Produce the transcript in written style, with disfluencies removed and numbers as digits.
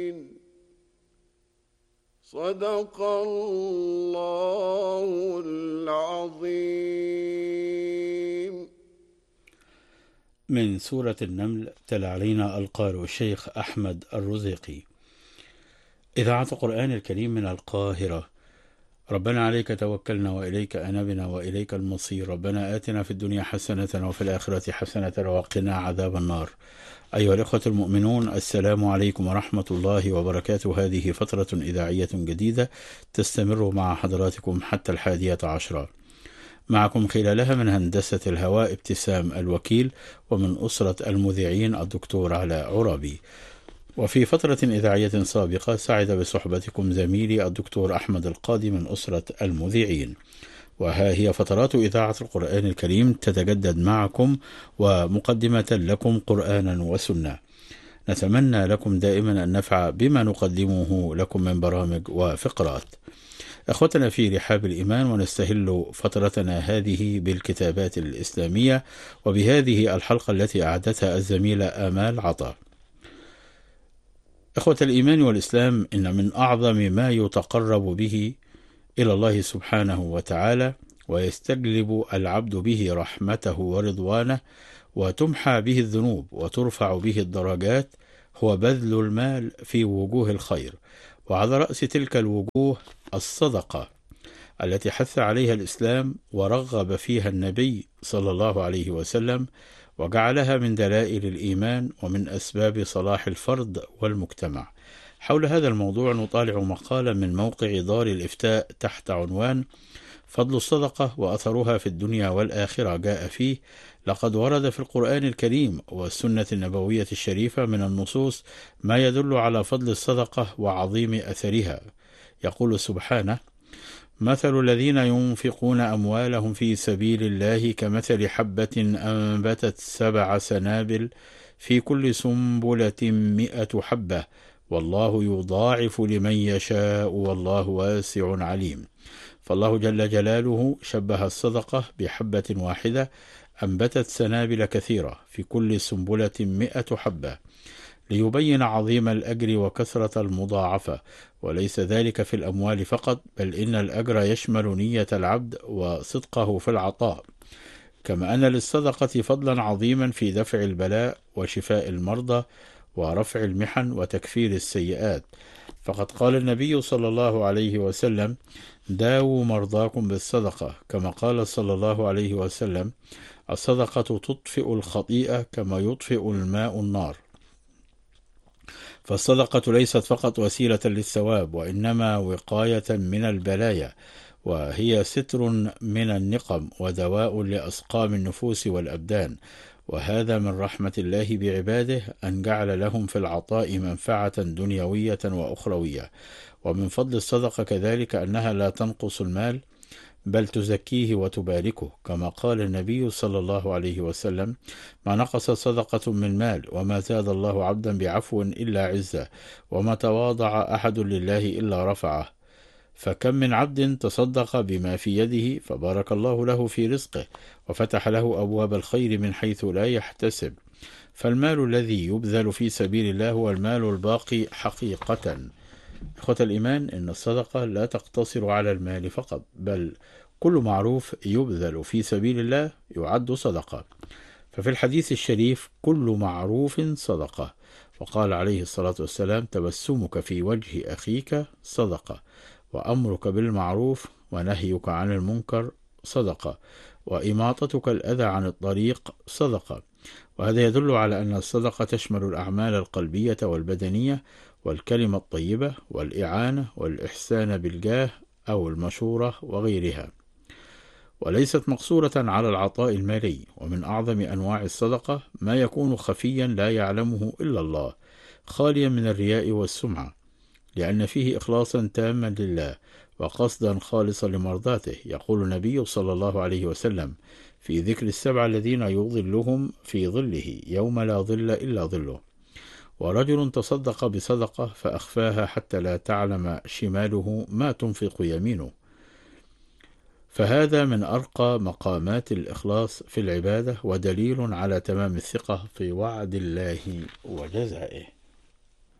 صدق الله العظيم. من سورة النمل تلا علينا القارئ الشيخ أحمد الرزيقي. إذاعة القرآن الكريم من القاهرة. ربنا عليك توكلنا وإليك أنبنا وإليك المصير. ربنا آتنا في الدنيا حسنة وفي الآخرة حسنة وقنا عذاب النار. أيها الإخوة المؤمنون، السلام عليكم ورحمة الله وبركاته. هذه فترة إذاعية جديدة تستمر مع حضراتكم حتى 11. معكم خلالها من هندسة الهواء ابتسام الوكيل، ومن أسرة المذيعين الدكتور علاء عرابي. وفي فترة إذاعية سابقة سعد بصحبتكم زميلي الدكتور أحمد القاضي من أسرة المذيعين. وها هي فترات إذاعة القرآن الكريم تتجدد معكم، ومقدمة لكم قرآنا وسنة. نتمنى لكم دائما النفع بما نقدمه لكم من برامج وفقرات. أخوتنا في رحاب الإيمان، ونستهل فترتنا هذه بالكتابات الإسلامية، وبهذه الحلقة التي أعدتها الزميلة آمال عطا. إخوة الإيمان والإسلام، إن من أعظم ما يتقرب به إلى الله سبحانه وتعالى ويستجلب العبد به رحمته ورضوانه، وتمحى به الذنوب وترفع به الدرجات، هو بذل المال في وجوه الخير. وعلى رأس تلك الوجوه الصدقة التي حث عليها الإسلام ورغب فيها النبي صلى الله عليه وسلم، وجعلها من دلائل الإيمان ومن أسباب صلاح الفرد والمجتمع. حول هذا الموضوع نطالع مقالا من موقع دار الإفتاء تحت عنوان فضل الصدقة وأثرها في الدنيا والآخرة. جاء فيه: لقد ورد في القرآن الكريم والسنة النبوية الشريفة من النصوص ما يدل على فضل الصدقة وعظيم أثرها. يقول سبحانه: مثل الذين ينفقون أموالهم في سبيل الله كمثل حبة أنبتت 7 سنابل في كل سنبلة 100 حبة والله يضاعف لمن يشاء والله واسع عليم. فالله جل جلاله شبه الصدقة بحبة واحدة أنبتت سنابل كثيرة في كل سنبلة 100 حبة، ليبين عظيم الأجر وكثرة المضاعفة. وليس ذلك في الأموال فقط، بل إن الأجر يشمل نية العبد وصدقه في العطاء. كما أن للصدقة فضلا عظيما في دفع البلاء وشفاء المرضى ورفع المحن وتكفير السيئات. فقد قال النبي صلى الله عليه وسلم: داووا مرضاكم بالصدقة. كما قال صلى الله عليه وسلم: الصدقة تطفئ الخطيئة كما يطفئ الماء النار. فالصدقة ليست فقط وسيلة للثواب، وإنما وقاية من البلايا، وهي ستر من النقم ودواء لأسقام النفوس والأبدان. وهذا من رحمة الله بعباده أن جعل لهم في العطاء منفعة دنيوية وأخروية. ومن فضل الصدقة كذلك أنها لا تنقص المال، بل تزكيه وتباركه. كما قال النبي صلى الله عليه وسلم: ما نقص صدقة من مال، وما زاد الله عبدا بعفو إلا عزة، وما تواضع أحد لله إلا رفعه. فكم من عبد تصدق بما في يده فبارك الله له في رزقه وفتح له أبواب الخير من حيث لا يحتسب. فالمال الذي يبذل في سبيل الله هو المال الباقي حقيقة. إخوة الإيمان، إن الصدقة لا تقتصر على المال فقط، بل كل معروف يبذل في سبيل الله يعد صدقة. ففي الحديث الشريف: كل معروف صدقة. وقال عليه الصلاة والسلام: تبسمك في وجه أخيك صدقة، وأمرك بالمعروف ونهيك عن المنكر صدقة، وإماطتك الأذى عن الطريق صدقة. وهذا يدل على أن الصدقة تشمل الأعمال القلبية والبدنية، والكلمة الطيبة، والإعانة، والإحسان بالجاه أو المشورة وغيرها، وليست مقصورة على العطاء المالي. ومن أعظم أنواع الصدقة ما يكون خفيا لا يعلمه إلا الله، خاليا من الرياء والسمعة، لأن فيه إخلاصا تاما لله وقصدا خالصا لمرضاته. يقول النبي صلى الله عليه وسلم في ذكر 7 الذين يظلهم في ظله يوم لا ظل إلا ظله: ورجل تصدق بصدقة فأخفاها حتى لا تعلم شماله ما تنفق يمينه. فهذا من أرقى مقامات الإخلاص في العبادة، ودليل على تمام الثقة في وعد الله وجزائه.